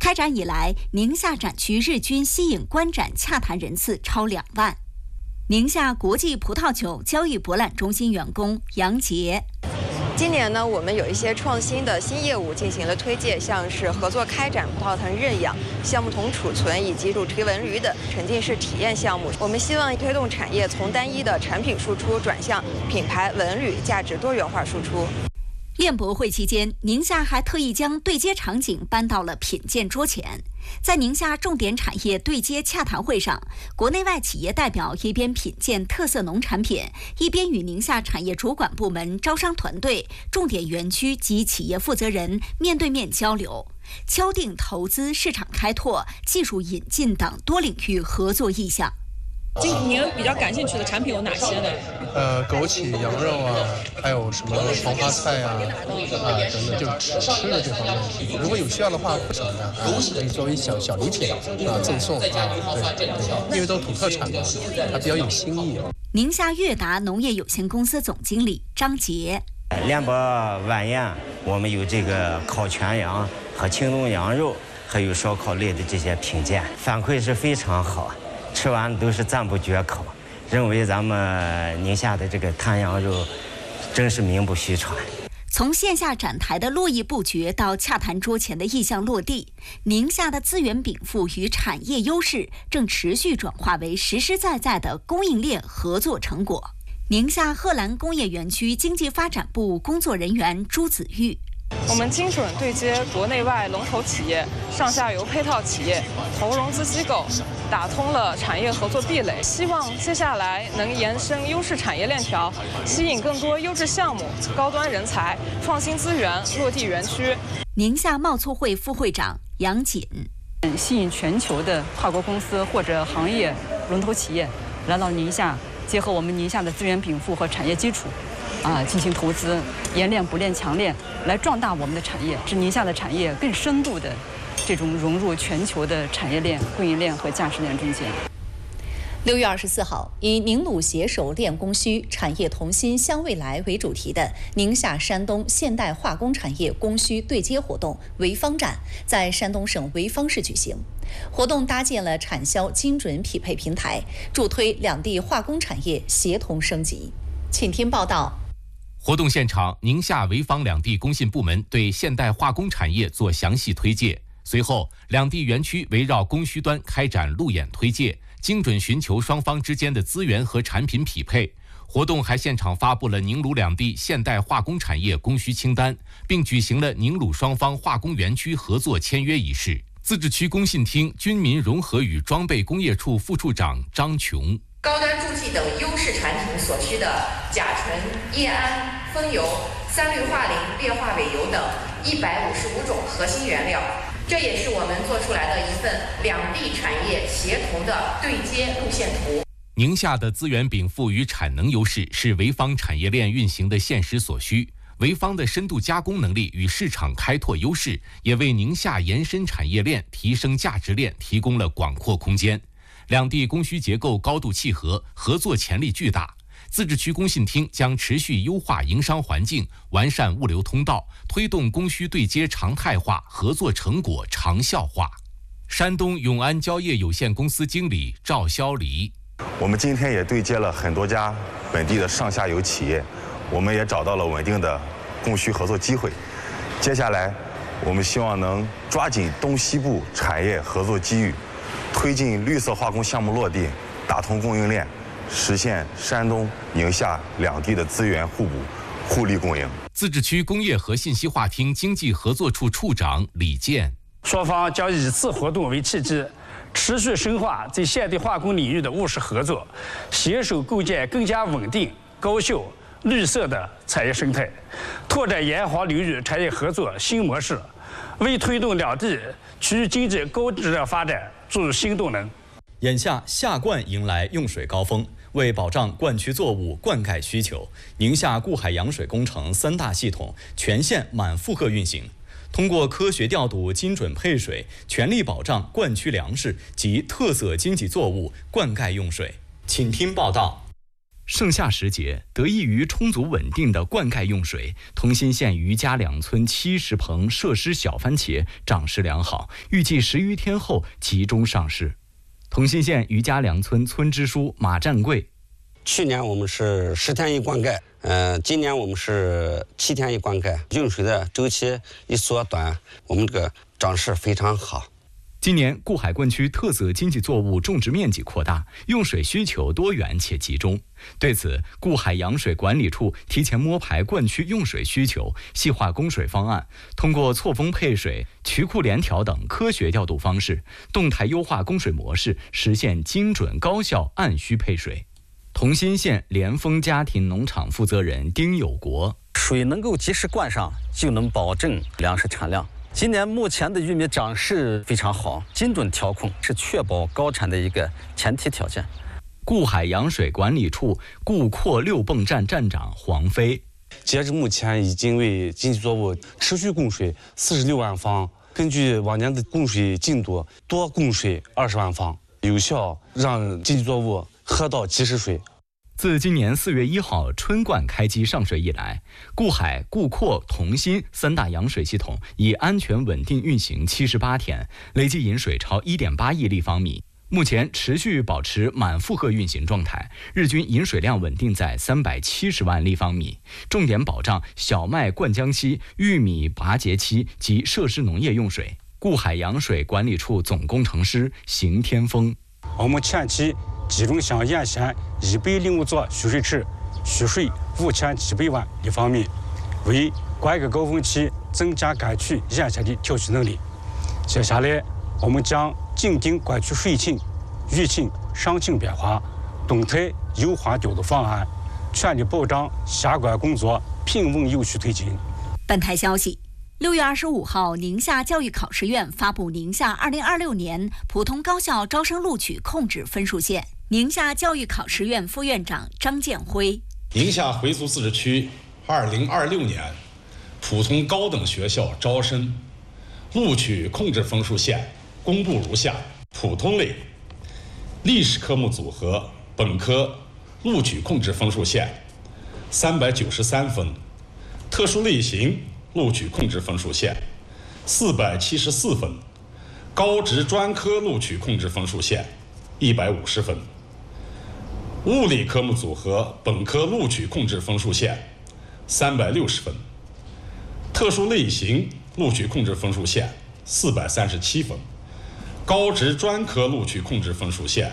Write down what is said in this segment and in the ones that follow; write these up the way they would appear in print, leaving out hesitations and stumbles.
开展以来，宁夏展区日均吸引观展洽谈人次超2万。宁夏国际葡萄酒交易博览中心员工杨杰。 今年呢，我们有一些创新的新业务进行了推介，像是合作开展葡萄藤认养、橡木桶储存以及主题文旅等沉浸式体验项目。我们希望推动产业从单一的产品输出转向品牌文旅价值多元化输出。 宴博会期间，宁夏还特意将对接场景搬到了品鉴桌前。在宁夏重点产业对接洽谈会上，国内外企业代表一边品鉴特色农产品，一边与宁夏产业主管部门、招商团队、重点园区及企业负责人面对面交流，敲定投资、市场开拓、技术引进等多领域合作意向。 今年比较感兴趣的产品有哪些呢？ 枸杞、羊肉啊，还有什么黄花菜啊，等等，就是吃的这方面。如果有需要的话，不什么的，可以作为小礼品赠送对，因为都土特产嘛，它比较有新意。 宁夏悦达农业有限公司总经理张杰。 联博晚宴，我们有这个烤全羊和清炖羊肉，还有烧烤类的这些品鉴，反馈是非常好。吃完都是赞不绝口，认为咱们宁夏的这个滩羊肉真是名不虚传。 从线下展台的络绎不绝到洽谈桌前的意向落地，宁夏的资源禀赋与产业优势正持续转化为实实在在的供应链合作成果。宁夏贺兰工业园区经济发展部工作人员朱子玉。 我们精准对接国内外龙头企业、上下游配套企业、投融资机构，打通了产业合作壁垒。希望接下来能延伸优势产业链条，吸引更多优质项目、高端人才、创新资源落地园区。 宁夏贸促会副会长杨锦， 吸引全球的跨国公司或者行业龙头企业来到宁夏，结合我们宁夏的资源禀赋和产业基础。进行投资，研炼、补炼、强炼，来壮大我们的产业，使宁夏的产业更深度的这种融入全球的产业链、供应链和价值链中间。 6月24号，以宁鲁携手练供需、产业同心向未来为主题的宁夏山东现代化工产业供需对接活动潍坊站在山东省潍坊市举行。活动搭建了产销精准匹配平台，助推两地化工产业协同升级。请听报道。 活动现场，宁夏、潍坊两地工信部门对现代化工产业做详细推介。随后，两地园区围绕供需端开展路演推介，精准寻求双方之间的资源和产品匹配。活动还现场发布了宁鲁两地现代化工产业供需清单，并举行了宁鲁双方化工园区合作签约仪式。自治区工信厅军民融合与装备工业处副处长张琼。 高端助剂等优势产品所需的甲醇、液胺、风油、三氯化磷、裂化尾油等155种核心原料，这也是我们做出来的一份两地产业协同的对接路线图。 宁夏的资源禀赋与产能优势是潍坊产业链运行的现实所需，潍坊的深度加工能力与市场开拓优势，也为宁夏延伸产业链、提升价值链提供了广阔空间。两地供需结构高度契合，合作潜力巨大。自治区工信厅将持续优化营商环境，完善物流通道，推动供需对接常态化，合作成果长效化。山东永安蕉业有限公司经理赵肖黎： 我们今天也对接了很多家本地的上下游企业，我们也找到了稳定的供需合作机会。接下来，我们希望能抓紧东西部产业合作机遇，推进绿色化工项目落地，打通供应链，实现山东、宁夏两地的资源互补、互利共赢。 自治区工业和信息化厅经济合作处处长李健： 双方将以此活动为契机，持续深化在现代化工领域的务实合作，携手构建更加稳定、高效、绿色的产业生态，拓展沿黄领域产业合作新模式，为推动两地区域经济高质量发展注入新动能。 眼下夏灌迎来用水高峰，为保障灌区作物灌溉需求，宁夏固海养水工程3大系统全线满负荷运行，通过科学调度、精准配水，全力保障灌区粮食及特色经济作物灌溉用水。请听报道。 盛夏时节，得益于充足稳定的灌溉用水，同心县余家两村70棚设施小番茄长势良好，预计10余天后集中上市。同心县余家两村村支书马占贵： 去年我们是10天一灌溉，今年我们是7天一灌溉，用水的周期一缩短，我们这个长势非常好。 今年固海灌区特色经济作物种植面积扩大，用水需求多元且集中。对此，固海洋水管理处提前摸排灌区用水需求，细化供水方案，通过错峰配水、渠库联调等科学调度方式，动态优化供水模式，实现精准高效按需配水。同心县联丰家庭农场负责人丁有国： 水能够及时灌上，就能保证粮食产量。今年目前的玉米长势非常好，精准调控是确保高产的一个前提条件。 固海洋水管理处固扩六泵站站长黄飞： 截至目前，已经为经济作物持续供水46万方，根据往年的供水进度，多供水20万方，有效让经济作物喝到及时水。 自今年4月1号春灌开机上水以来，固海、固扩、同心3大洋水系统已安全稳定运行78天，累计饮水超1.8亿立方米。目前持续保持满负荷运行状态，日均饮水量稳定在370万立方米，重点保障小麦灌浆期、玉米拔节期及设施农业用水。固海洋水管理处总工程师邢天峰： 我们前期集中向沿线105座蓄水池蓄水5700万立方米，为灌溉高峰期增加该区沿线的调蓄能力。接下来，我们将紧盯灌区水情、雨情、晌情变化，动态优化调度方案，全力保障下灌工作平稳有序推进。 本台消息，6月25号，宁夏教育考试院发布宁夏2026年普通高校招生录取控制分数线。宁夏教育考试院副院长张建辉： 宁夏回族自治区2026年普通高等学校招生录取控制分数线公布如下：普通类历史科目组合本科录取控制分数线393分，特殊类型录取控制分数线474分，高职专科录取控制分数线150分，物理科目组合本科录取控制分数线360分，特殊类型录取控制分数线437分，高职专科录取控制分数线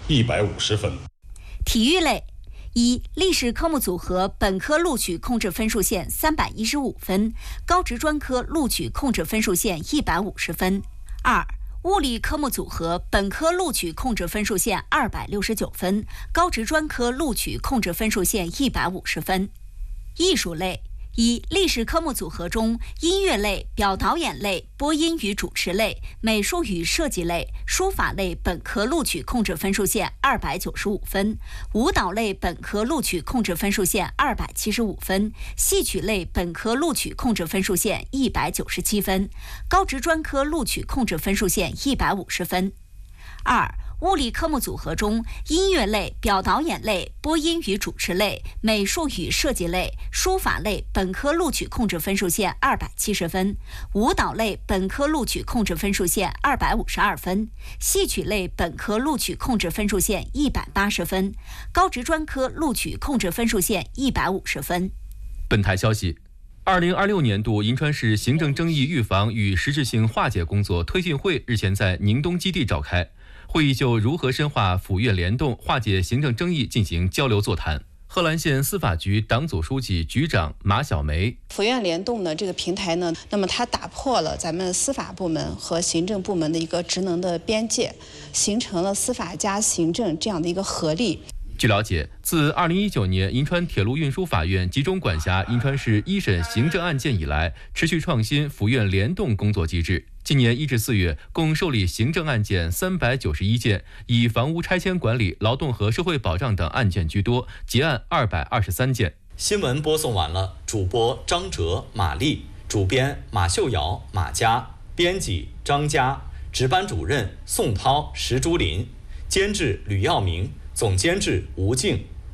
150分。 体育类：1. 历史科目组合本科录取控制分数线315分，高职专科录取控制分数线150分。2. 物理科目组合本科录取控制分数线269分，高职专科录取控制分数线150分。艺术类：1. 历史科目组合中，音乐类、表导演类、播音与主持类、美术与设计类、书法类本科录取控制分数线295分，舞蹈类本科录取控制分数线275分，戏曲类本科录取控制分数线197分，高职专科录取控制分数线150分。2. 物理科目组合中，音乐类、表导演类、播音与主持类、美术与设计类、书法类本科录取控制分数线270分，舞蹈类本科录取控制分数线252分，戏曲类本科录取控制分数线180分，高职专科录取控制分数线150分。 本台消息，2026年度银川市行政争议预防与实质性化解工作推进会日前在宁东基地召开。会议就如何深化府院联动化解行政争议进行交流座谈。贺兰县司法局党组书记、局长马小梅： 府院联动呢这个平台呢，那么它打破了咱们司法部门和行政部门的一个职能的边界，形成了司法加行政这样的一个合力。 据了解，自2019年银川铁路运输法院集中管辖银川市一审行政案件以来，持续创新府院联动工作机制。今年1至4月，共受理行政案件391件，以房屋拆迁管理、劳动和社会保障等案件居多，结案223件。 新闻播送完了，主播张哲、马丽，主编马秀瑶、马佳，编辑张佳，值班主任宋涛、石竹林，监制吕耀明，总监制吴静。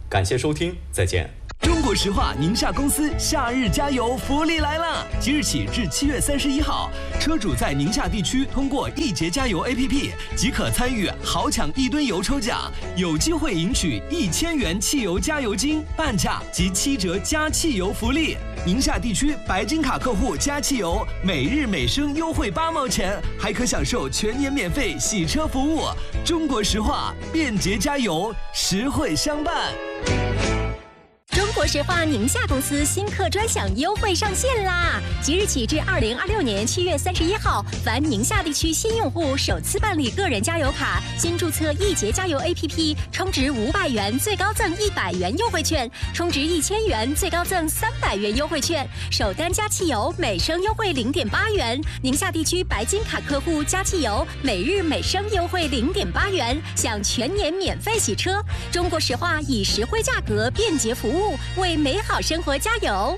感谢收听，再见。 中国石化宁夏公司夏日加油福利来了！即日起至7月31号，车主在宁夏地区通过易捷加油 APP 即可参与豪抢1吨油抽奖，有机会赢取1000元汽油加油金、半价及7折加汽油福利。宁夏地区白金卡客户加汽油，每日每升优惠8毛钱，还可享受全年免费洗车服务。中国石化，便捷加油，实惠相伴。 中国石化宁夏公司新客专享优惠上线啦！即日起至2026年7月31号，凡宁夏地区新用户首次办理个人加油卡，新注册易捷加油 APP， 充值500元最高赠100元优惠券，充值1000元最高赠300元优惠券，首单加汽油每升优惠0.8元。宁夏地区白金卡客户加汽油每日每升优惠0.8元，享全年免费洗车。中国石化以实惠价格、便捷服务，为美好生活加油！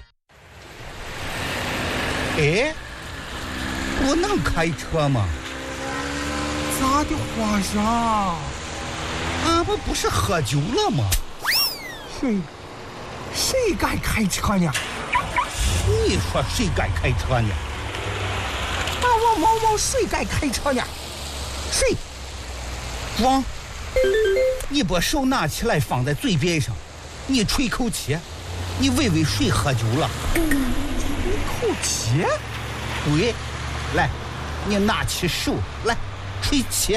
哎，我能开车吗？咋的，皇上？俺们不是喝酒了吗？谁敢开车呢？你说谁敢开车呢？我毛毛谁敢开车呢？谁？装！你把手拿起来放在嘴边上。你吹口气，你问问谁喝酒了？吹口气？对，来，你拿起手来，吹气。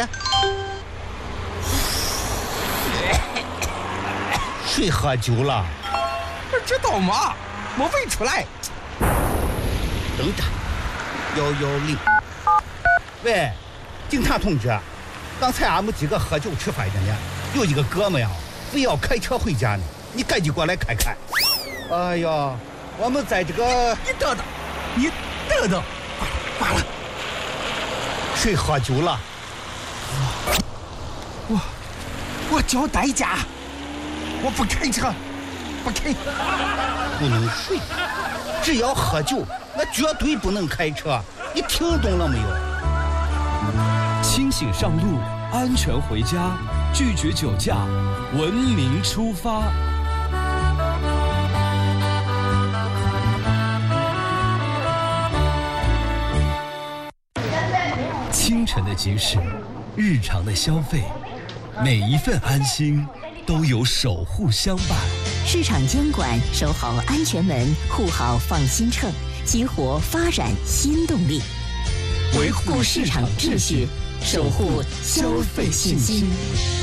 谁喝酒了？不知道吗？我问出来。等着，110。喂，警察同志，刚才俺们几个喝酒吃饭的呢，有一个哥们呀，非要开车回家呢。你赶紧过来看看！哎呀，我们在这个……你等等，罢了。谁喝酒了？我交代价，我不开车，不开，不能睡，只要喝酒，那绝对不能开车。你听懂了没有？ 清醒上路，安全回家，拒绝酒驾，文明出发。清晨的集市，日常的消费，每一份安心都有守护相伴。 市场监管，守好安全门，护好放心秤，激活发展新动力，维护市场秩序，守护消费信心。